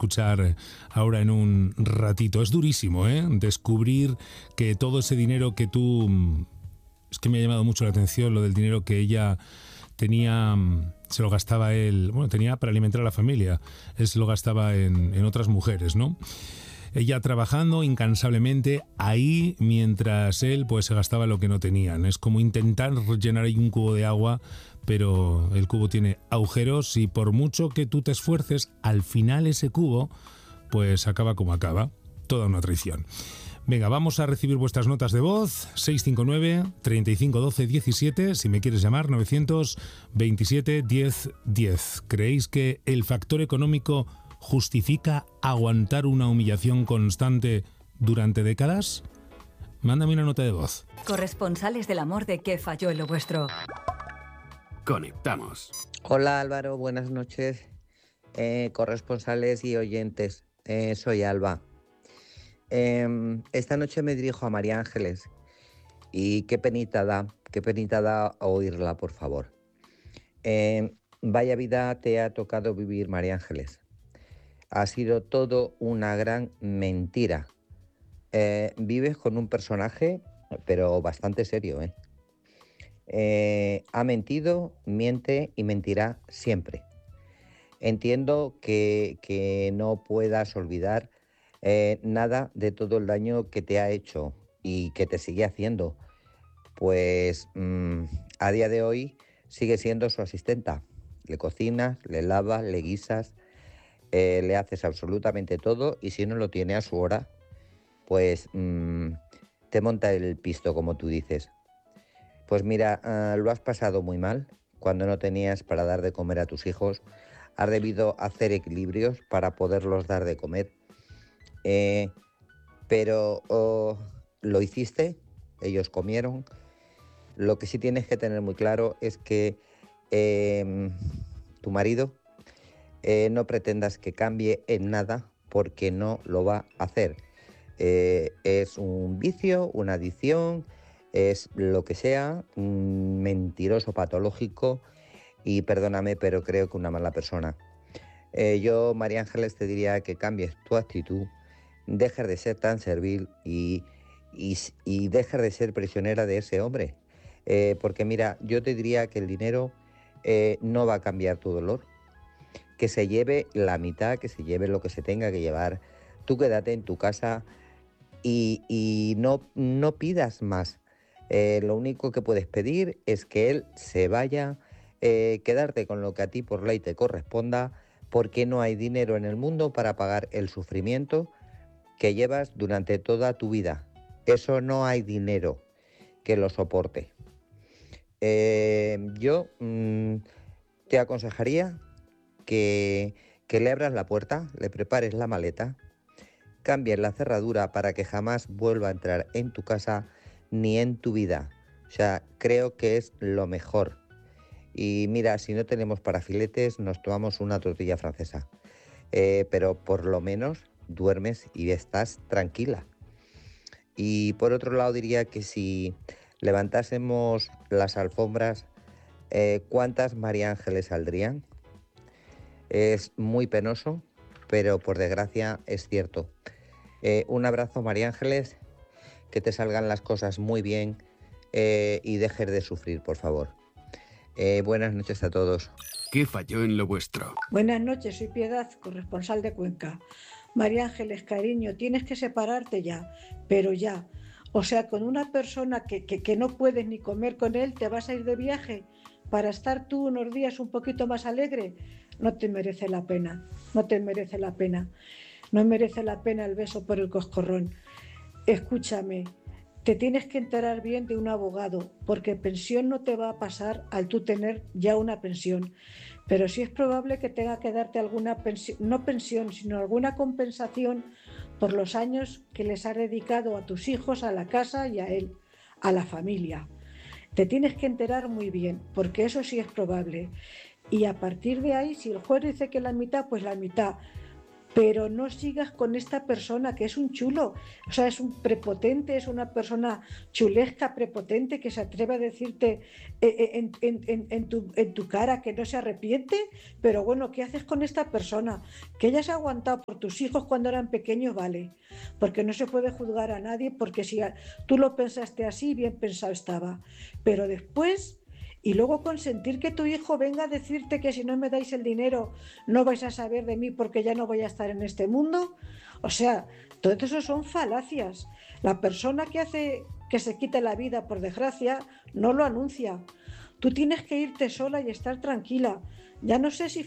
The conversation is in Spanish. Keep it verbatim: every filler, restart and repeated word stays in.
escuchar ahora en un ratito. Es durísimo, ¿eh? Descubrir que todo ese dinero que tú... Es que me ha llamado mucho la atención lo del dinero que ella tenía, se lo gastaba él, bueno, tenía para alimentar a la familia, él se lo gastaba en, en otras mujeres, ¿no? Ella trabajando incansablemente ahí mientras él pues se gastaba lo que no tenían. Es como intentar llenar ahí un cubo de agua, pero el cubo tiene agujeros y por mucho que tú te esfuerces, al final ese cubo pues acaba como acaba. Toda una traición. Venga, vamos a recibir vuestras notas de voz. seis cinco nueve, treinta y cinco, doce, diecisiete. Si me quieres llamar, novecientos veintisiete, diez, diez. ¿Creéis que el factor económico justifica aguantar una humillación constante durante décadas? Mándame una nota de voz. Corresponsales del amor de ¿Qué falló en lo vuestro? Conectamos. Hola Álvaro, buenas noches. Eh, corresponsales y oyentes. Eh, soy Alba. Eh, esta noche me dirijo a María Ángeles y qué penita da, qué penita da oírla, por favor. Eh, vaya vida te ha tocado vivir, María Ángeles. Ha sido todo una gran mentira. Eh, vives con un personaje, pero bastante serio, ¿eh? Eh, ha mentido, miente y mentirá siempre. Entiendo que, que no puedas olvidar eh, nada de todo el daño que te ha hecho y que te sigue haciendo. Pues mmm, a día de hoy sigue siendo su asistenta. Le cocinas, le lavas, le guisas, eh, le haces absolutamente todo y si no lo tiene a su hora, pues mmm, te monta el pisto, como tú dices. Pues mira, uh, lo has pasado muy mal cuando no tenías para dar de comer a tus hijos. Has debido hacer equilibrios para poderlos dar de comer. Eh, pero oh, lo hiciste, ellos comieron. Lo que sí tienes que tener muy claro es que eh, tu marido eh, no pretendas que cambie en nada porque no lo va a hacer. Eh, es un vicio, una adicción, es lo que sea, un mentiroso patológico y perdóname, pero creo que una mala persona. Eh, yo, María Ángeles, te diría que cambies tu actitud, dejes de ser tan servil y, y, y dejes de ser prisionera de ese hombre. Eh, porque mira, yo te diría que el dinero eh, no va a cambiar tu dolor, que se lleve la mitad, que se lleve lo que se tenga que llevar. Tú quédate en tu casa y, y no, no pidas más. Eh, lo único que puedes pedir es que él se vaya, eh, quedarte con lo que a ti por ley te corresponda, porque no hay dinero en el mundo para pagar el sufrimiento que llevas durante toda tu vida. Eso no hay dinero que lo soporte. Eh, yo mmm, te aconsejaría que, que le abras la puerta, le prepares la maleta, cambies la cerradura para que jamás vuelva a entrar en tu casa ni en tu vida. O sea, creo que es lo mejor. Y mira, si no tenemos para filetes, nos tomamos una tortilla francesa. Eh, pero por lo menos duermes y estás tranquila. Y por otro lado diría que si levantásemos las alfombras, eh, ¿cuántas María Ángeles saldrían? Es muy penoso, pero por desgracia es cierto. Eh, un abrazo, María Ángeles. Que te salgan las cosas muy bien eh, y dejes de sufrir, por favor. Eh, buenas noches a todos. ¿Qué falló en lo vuestro? Buenas noches, soy Piedad, corresponsal de Cuenca. María Ángeles, cariño, tienes que separarte ya, pero ya. O sea, con una persona que, que, que no puedes ni comer con él, ¿te vas a ir de viaje para estar tú unos días un poquito más alegre? No te merece la pena, no te merece la pena. No merece la pena el beso por el coscorrón. Escúchame, te tienes que enterar bien de un abogado, porque pensión no te va a pasar al tú tener ya una pensión, pero sí es probable que tenga que darte alguna pensión, no pensión, sino alguna compensación por los años que les has dedicado a tus hijos, a la casa y a él, a la familia. Te tienes que enterar muy bien, porque eso sí es probable. Y a partir de ahí, si el juez dice que la mitad, pues la mitad. pero no sigas con esta persona que es un chulo, o sea, es un prepotente, es una persona chulesca, prepotente, que se atreve a decirte en, en, en, en, tu, en tu cara que no se arrepiente, pero bueno, ¿qué haces con esta persona? Que ella se ha aguantado por tus hijos cuando eran pequeños, vale, porque no se puede juzgar a nadie, porque si tú lo pensaste así, bien pensado estaba, pero después... Y luego consentir que tu hijo venga a decirte que si no me dais el dinero no vais a saber de mí porque ya no voy a estar en este mundo. O sea, todo eso son falacias. La persona que hace que se quite la vida, por desgracia, no lo anuncia. Tú tienes que irte sola y estar tranquila. Ya no sé si